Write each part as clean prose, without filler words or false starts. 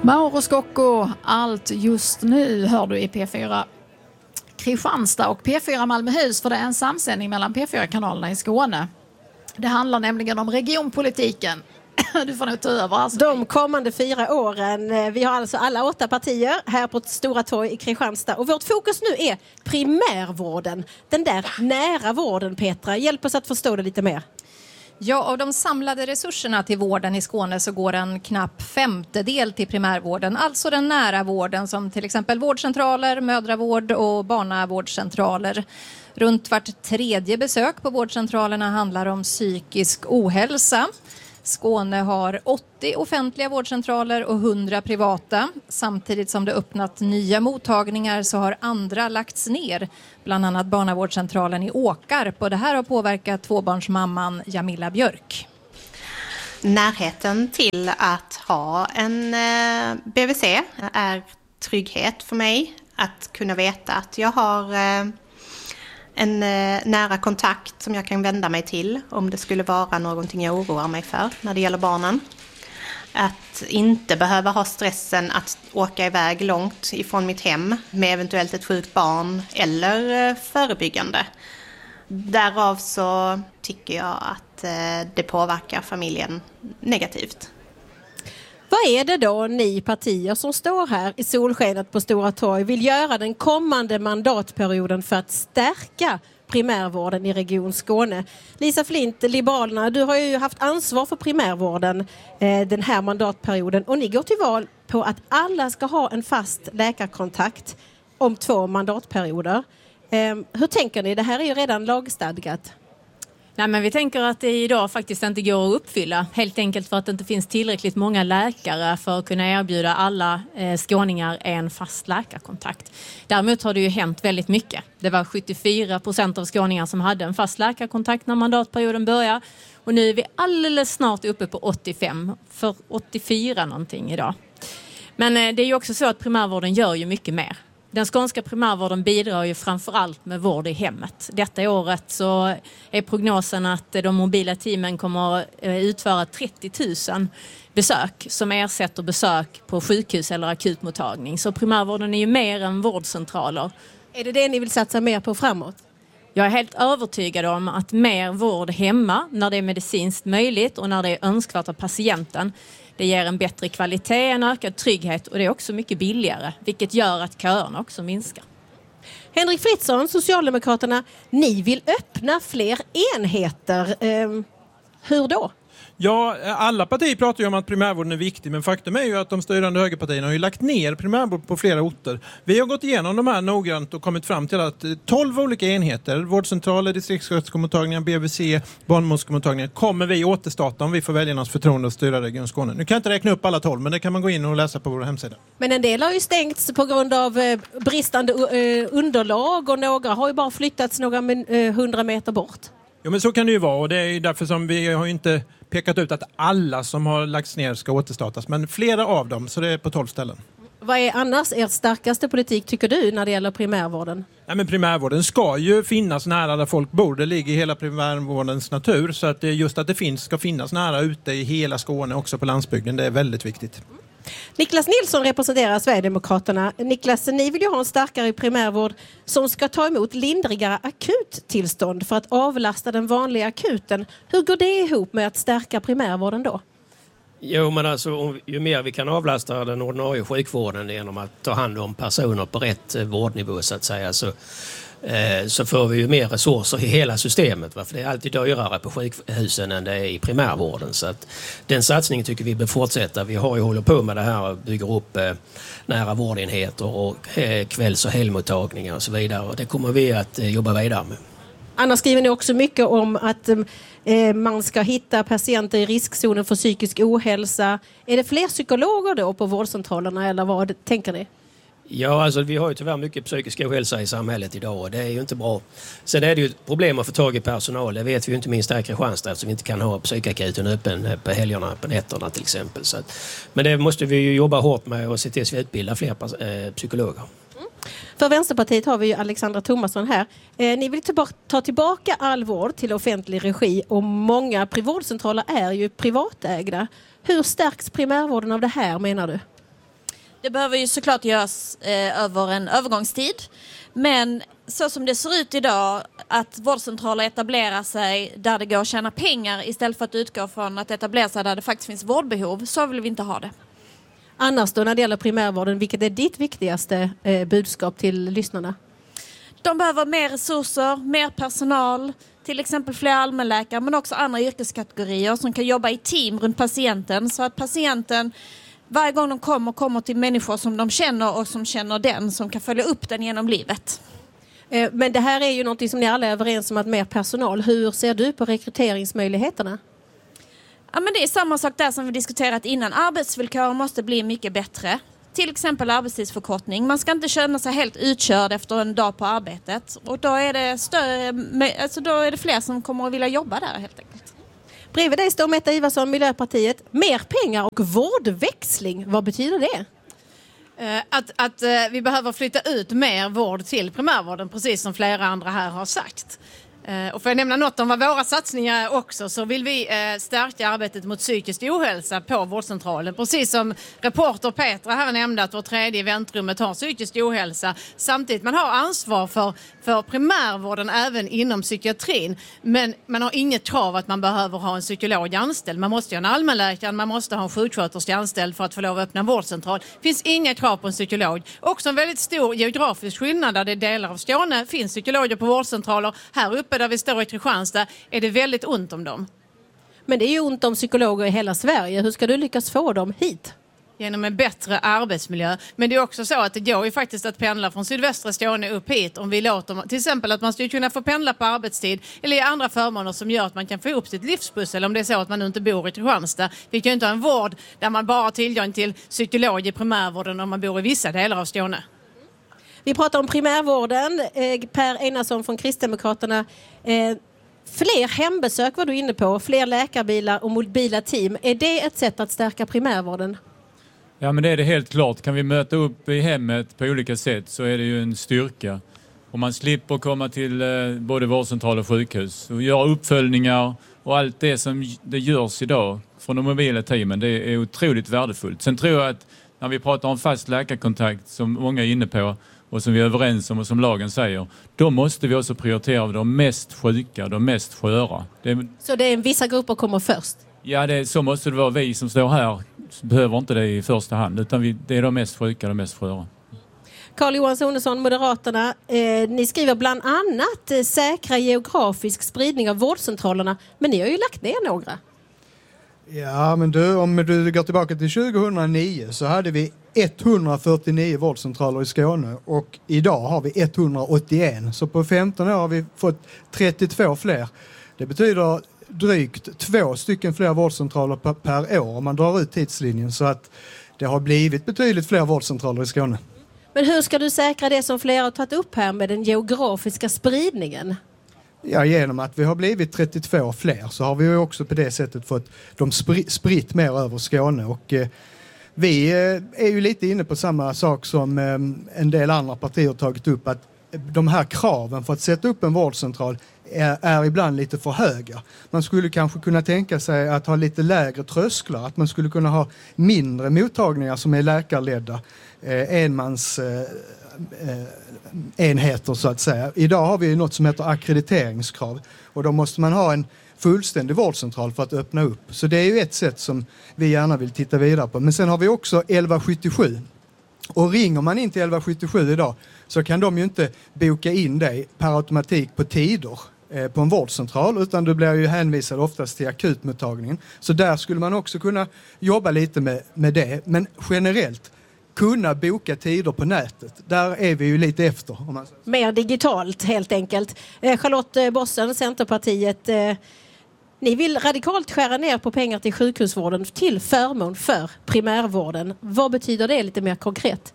Mauro Scocco, allt just nu hör du i P4 Kristianstad och P4 Malmöhus, för det är en samsändning mellan P4-kanalerna i Skåne. Det handlar nämligen om regionpolitiken. Du får nog ta över. Alltså. De kommande 4 åren. Vi har alltså alla 8 partier här på Stora torg i Kristianstad. Och vårt fokus nu är primärvården. Den där nära vården, Petra. Hjälp oss att förstå det lite mer. Ja, av de samlade resurserna till vården i Skåne så går en knapp 1/5 till primärvården. Alltså den nära vården som till exempel vårdcentraler, mödravård och barnavårdscentraler. Runt vart 3:e besök på vårdcentralerna handlar om psykisk ohälsa. Skåne har 80 offentliga vårdcentraler och 100 privata. Samtidigt som det öppnat nya mottagningar så har andra lagts ner. Bland annat barnavårdscentralen i Åkarp. Och det här har påverkat tvåbarnsmamman Jamila Björk. Närheten till att ha en BVC är trygghet för mig. Att kunna veta att jag har en nära kontakt som jag kan vända mig till om det skulle vara någonting jag oroar mig för när det gäller barnen. Att inte behöva ha stressen att åka iväg långt ifrån mitt hem med eventuellt ett sjukt barn eller förebyggande. Därav så tycker jag att det påverkar familjen negativt. Vad är det då ni partier som står här i solskenet på Stora torg vill göra den kommande mandatperioden för att stärka primärvården i Region Skåne? Lisa Flint, Liberalerna, du har ju haft ansvar för primärvården den här mandatperioden och ni går till val på att alla ska ha en fast läkarkontakt om 2 mandatperioder. Hur tänker ni? Det här är ju redan lagstadgat. Nej, men vi tänker att det idag faktiskt inte går att uppfylla. Helt enkelt för att det inte finns tillräckligt många läkare för att kunna erbjuda alla skåningar en fast läkarkontakt. Däremot har det ju hänt väldigt mycket. Det var 74% av skåningar som hade en fast läkarkontakt när mandatperioden började. Och nu är vi alldeles snart uppe på 85, för 84 någonting idag. Men det är ju också så att primärvården gör ju mycket mer. Den skånska primärvården bidrar ju framförallt med vård i hemmet. Detta året så är prognosen att de mobila teamen kommer att utföra 30 000 besök som ersätter besök på sjukhus eller akutmottagning. Så primärvården är ju mer än vårdcentraler. Är det ni vill satsa mer på framåt? Jag är helt övertygad om att mer vård hemma när det är medicinskt möjligt och när det är önskvärt av patienten. Det ger en bättre kvalitet, en ökad trygghet och det är också mycket billigare, vilket gör att köerna också minskar. Henrik Fritzson, Socialdemokraterna, ni vill öppna fler enheter. Hur då? Ja, alla partier pratar ju om att primärvården är viktig, men faktum är ju att de styrande högerpartierna har ju lagt ner primärvård på flera orter. Vi har gått igenom de här noggrant och kommit fram till att 12 olika enheter, vårdcentraler, distriktssköterskemottagningar, BVC, barnmorskemottagningar, kommer vi återstarta om vi får väljarnas förtroende att styra Region Skåne. Nu kan jag inte räkna upp alla 12, men det kan man gå in och läsa på vår hemsida. Men en del har ju stängts på grund av bristande underlag och några har ju bara flyttats några 100 meter bort. Ja, men så kan det ju vara och det är därför som vi har inte pekat ut att alla som har lagts ner ska återstartas, men flera av dem, så det är på 12 ställen. Vad är annars er starkaste politik tycker du när det gäller primärvården? Ja, men primärvården ska ju finnas nära där folk bor. Det ligger i hela primärvårdens natur, så att just att det ska finnas nära ute i hela Skåne, också på landsbygden, det är väldigt viktigt. Niklas Nilsson representerar Sverigedemokraterna. Niklas, ni vill ju ha en starkare primärvård som ska ta emot lindrigare akuttillstånd för att avlasta den vanliga akuten. Hur går det ihop med att stärka primärvården då? Jo, men alltså ju mer vi kan avlasta den ordinarie sjukvården genom att ta hand om personer på rätt vårdnivå så att säga, så får vi ju mer resurser i hela systemet. För det är alltid dyrare på sjukhusen än det är i primärvården. Så att den satsningen tycker vi bör fortsätta. Vi har ju hållit på med det här och bygger upp nära vårdenheter och kvälls- och helgmottagningar och så vidare. Och det kommer vi att jobba vidare med. Annars skriver ni också mycket om att man ska hitta patienter i riskzonen för psykisk ohälsa. Är det fler psykologer då på vårdcentralerna eller vad tänker ni? Ja, alltså vi har ju tyvärr mycket psykisk ohälsa i samhället idag och det är ju inte bra. Sen är det ju ett problem att få tag i personal. Det vet vi ju inte minst här i Kristianstad eftersom vi inte kan ha psykakuten öppen på helgerna, på nätterna till exempel. Så att, men det måste vi ju jobba hårt med och se till att vi utbildar fler psykologer. För Vänsterpartiet har vi ju Alexandra Thomasson här. Ni vill ta tillbaka all vård till offentlig regi och många vårdcentraler är ju privatägda. Hur stärks primärvården av det här menar du? Det behöver ju såklart göras över en övergångstid. Men så som det ser ut idag, att vårdcentraler etablerar sig där det går att tjäna pengar istället för att utgå från att etablera sig där det faktiskt finns vårdbehov, så vill vi inte ha det. Annars då, när det gäller primärvården, vilket är ditt viktigaste budskap till lyssnarna? De behöver mer resurser, mer personal, till exempel fler allmänläkare, men också andra yrkeskategorier som kan jobba i team runt patienten, så att patienten varje gång de kommer till människor som de känner och som känner den, som kan följa upp den genom livet. Men det här är ju någonting som ni alla är överens om, att mer personal. Hur ser du på rekryteringsmöjligheterna? Ja, men det är samma sak där som vi diskuterat innan. Arbetsvillkoren måste bli mycket bättre. Till exempel arbetstidsförkortning. Man ska inte känna sig helt utkörd efter en dag på arbetet. Och då är det fler som kommer att vilja jobba där helt enkelt. Bredvid dig står Metta Ivarsson, Miljöpartiet. Mer pengar och vårdväxling. Vad betyder det? Att vi behöver flytta ut mer vård till primärvården, precis som flera andra här har sagt. Och för att nämna något om vad våra satsningar är också, så vill vi stärka arbetet mot psykisk ohälsa på vårdcentralen. Precis som reporter Petra här nämnde, att vår tredje i väntrummet har psykisk ohälsa. Samtidigt man har ansvar för primärvården även inom psykiatrin. Men man har inget krav att man behöver ha en psykolog anställd. Man måste ha en allmänläkare, man måste ha en sjuksköterska anställd för att få lov att öppna en vårdcentral. Det finns inga krav på en psykolog. Också en väldigt stor geografisk skillnad, där det är delar av Skåne finns psykologer på vårdcentraler. Här uppe där vi står i Kristianstad är det väldigt ont om dem. Men det är ju ont om psykologer i hela Sverige. Hur ska du lyckas få dem hit? Genom en bättre arbetsmiljö. Men det är också så att det går ju faktiskt att pendla från sydvästra Skåne upp hit, om vi låter, till exempel att man skulle kunna få pendla på arbetstid eller andra förmåner som gör att man kan få ihop sitt livspussel, om det är så att man inte bor i Kristianstad. Vi kan ju inte ha en vård där man bara har tillgång till psykolog i primärvården om man bor i vissa delar av Skåne. Vi pratar om primärvården. Per Einarsson från Kristdemokraterna. Fler hembesök var du inne på. Fler läkarbilar och mobila team. Är det ett sätt att stärka primärvården? Ja, men det är det helt klart. Kan vi möta upp i hemmet på olika sätt så är det ju en styrka. Om man slipper komma till både vårdcentral och sjukhus och göra uppföljningar och allt det som det görs idag från de mobila teamen, det är otroligt värdefullt. Sen tror jag att när vi pratar om fast läkarkontakt, som många är inne på och som vi är överens om och som lagen säger, då måste vi också prioritera de mest sjuka, de mest sköra. Så det är vissa grupper kommer först? Ja, så måste det vara. Vi som står här behöver inte det i första hand, utan det är de mest sjuka, de mest sköra. Carl-Johan Sonesson, Moderaterna, ni skriver bland annat säkra geografisk spridning av vårdcentralerna, men ni har ju lagt ner några. Ja, men om du går tillbaka till 2009 så hade vi 149 vårdcentraler i Skåne och idag har vi 181. Så på 15 år har vi fått 32 fler. Det betyder drygt 2 stycken fler vårdcentraler per år om man drar ut tidslinjen, så att det har blivit betydligt fler vårdcentraler i Skåne. Men hur ska du säkra det som flera har tagit upp här med den geografiska spridningen? Ja, genom att vi har blivit 32 fler så har vi ju också på det sättet fått dem spritt mer över Skåne, och vi är ju lite inne på samma sak som en del andra partier tagit upp, att de här kraven för att sätta upp en vårdcentral är ibland lite för höga. Man skulle kanske kunna tänka sig att ha lite lägre trösklar, att man skulle kunna ha mindre mottagningar som är läkarledda, enmans enheter så att säga. Idag har vi något som heter ackrediteringskrav och då måste man ha en fullständig vårdcentral för att öppna upp. Så det är ju ett sätt som vi gärna vill titta vidare på. Men sen har vi också 1177. Och ringer man in till 1177 idag så kan de ju inte boka in dig per automatik på tider på en vårdcentral, utan du blir ju hänvisad oftast till akutmottagningen. Så där skulle man också kunna jobba lite med det. Men generellt kunna boka tider på nätet. Där är vi ju lite efter. Mer digitalt helt enkelt. Charlotte Bossen, Centerpartiet. Ni vill radikalt skära ner på pengar till sjukhusvården till förmån för primärvården. Vad betyder det lite mer konkret?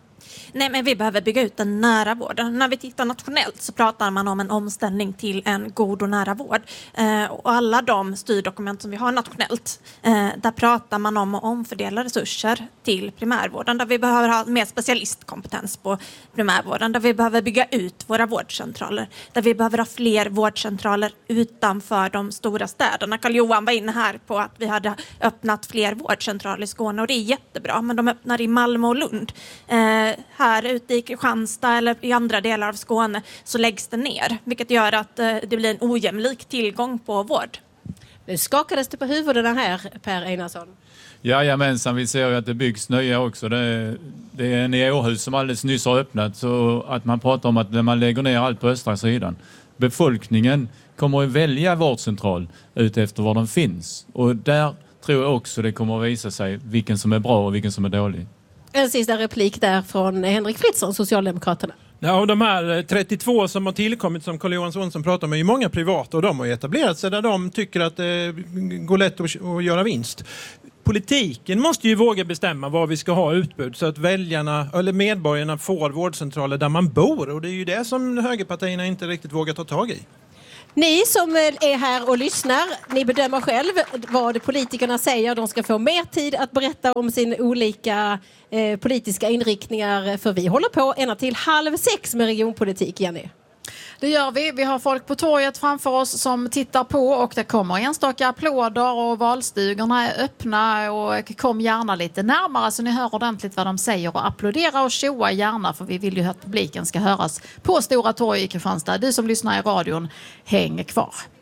Nej, men vi behöver bygga ut den nära vården. När vi tittar nationellt så pratar man om en omställning till en god och nära vård. Och alla de styrdokument som vi har nationellt, där pratar man om att omfördela resurser till primärvården. Där vi behöver ha mer specialistkompetens på primärvården. Där vi behöver bygga ut våra vårdcentraler. Där vi behöver ha fler vårdcentraler utanför de stora städerna. Carl-Johan var inne här på att vi hade öppnat fler vårdcentraler i Skåne och det är jättebra. Men de öppnar i Malmö och Lund. Här ute i Kristianstad eller i andra delar av Skåne så läggs det ner. Vilket gör att det blir en ojämlik tillgång på vård. Nu skakades det på huvudena här, Per Einarsson. Jajamensan, vi ser ju att det byggs nya också. Det är en i Åhus som alldeles nyss har öppnat, så att man pratar om att man lägger ner allt på östra sidan. Befolkningen kommer att välja vårdcentral ut efter var de finns. Och där tror jag också det kommer att visa sig vilken som är bra och vilken som är dålig. En sista replik där från Henrik Fritzson, Socialdemokraterna. Ja, och de här 32 som har tillkommit som Carl-Johan Svensson pratar om är ju många privata och de har ju etablerat sig där de tycker att det går lätt att göra vinst. Politiken måste ju våga bestämma vad vi ska ha utbud så att väljarna eller medborgarna får vårdcentraler där man bor, och det är ju det som högerpartierna inte riktigt vågar ta tag i. Ni som är här och lyssnar, ni bedömer själv vad politikerna säger. De ska få mer tid att berätta om sina olika politiska inriktningar, för vi håller på ända till 5:30 med regionpolitik, Jenny. Det gör vi. Vi har folk på torget framför oss som tittar på och det kommer enstaka applåder och valstugorna är öppna, och kom gärna lite närmare så ni hör ordentligt vad de säger, och applådera och tjoa gärna, för vi vill ju att publiken ska höras på Stora torg i Kristianstad. Du som lyssnar i radion, häng kvar.